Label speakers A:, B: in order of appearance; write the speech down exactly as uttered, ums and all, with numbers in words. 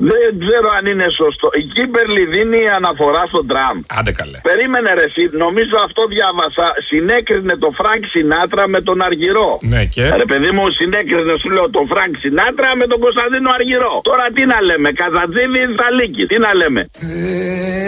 A: Δεν ξέρω αν είναι σωστό. Η Κίμπερλι δίνει αναφορά στον Τραμπ.
B: Άντε καλέ.
A: Περίμενε ρε εσύ, νομίζω αυτό διάβασα. Συνέκρινε το Φρανκ Σινάτρα με τον Αργυρό.
B: Ναι, και.
A: Ρε παιδί μου, συνέκρινε σου λέω τον Φρανκ Σινάτρα με τον Κωνσταντίνο Αργυρό. Τώρα τι να λέμε, Καζατζίδη ή Θαλίκη, τι να λέμε.